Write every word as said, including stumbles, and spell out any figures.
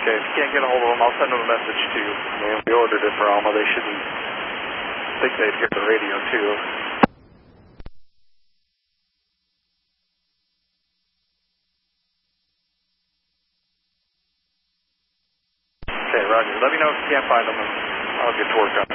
Okay, if you can't get a hold of them, I'll send them a message too. Man, we ordered it for Alma. They shouldn't think they'd hear the radio too. Okay, Roger. Let me know if you can't find them, and I'll get to work on it.